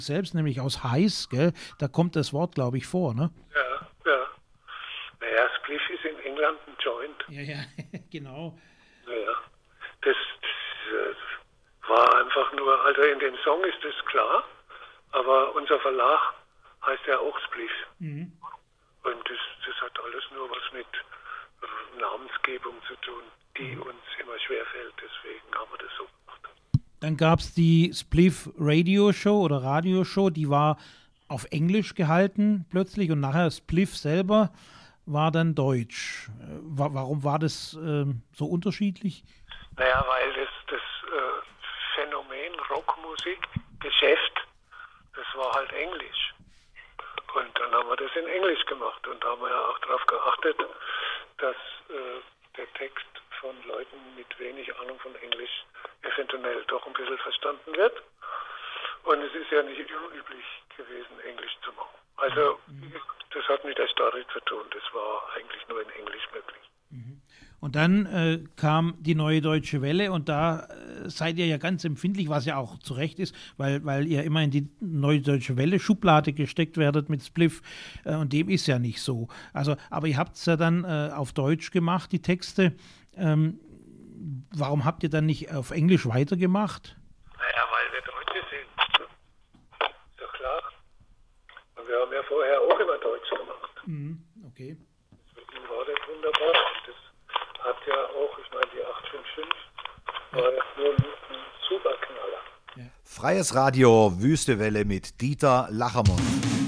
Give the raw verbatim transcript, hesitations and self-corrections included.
selbst, nämlich aus heiß, gell? Da kommt das Wort, glaube ich, vor, ne? Ja, ja. Naja, Spliff ist in England ein Joint. Ja, ja, genau. Naja, das, das äh, war einfach nur, also in dem Song ist das klar, aber unser Verlag heißt ja auch Spliff. Mhm. Und das, das hat alles nur was mit äh, Namensgebung zu tun, die uns immer schwerfällt. Deswegen haben wir das so gemacht. Dann gab es die Spliff Radio Show oder Radioshow, die war auf Englisch gehalten plötzlich und nachher Spliff selber war dann Deutsch. Äh, wa warum war das äh, so unterschiedlich? Naja, weil das, das äh, Phänomen Rockmusik, Geschäft, das war halt Englisch. Und dann haben wir das in Englisch gemacht und da haben wir ja auch darauf geachtet, dass äh, der Text von Leuten mit wenig Ahnung von Englisch eventuell doch ein bisschen verstanden wird. Und es ist ja nicht unüblich gewesen, Englisch zu machen. Also mhm. das hat mit der Story zu tun, das war eigentlich nur in Englisch möglich. Mhm. Und dann äh, kam die Neue Deutsche Welle und da äh, seid ihr ja ganz empfindlich, was ja auch zu Recht ist, weil, weil ihr immer in die Neue Deutsche Welle Schublade gesteckt werdet mit Spliff äh, und dem ist ja nicht so. Also, aber ihr habt es ja dann äh, auf Deutsch gemacht, die Texte. Ähm, warum habt ihr dann nicht auf Englisch weitergemacht? Naja, weil wir Deutsche sind. Ist doch klar. Und wir haben ja vorher auch immer Deutsch gemacht. Mhm, okay. Deswegen war das wunderbar. Das hat ja auch, ich meine, die acht fünf fünf war ja nur ein Superknaller. Ja. Freies Radio, Wüste Welle mit Dieter Lachermann.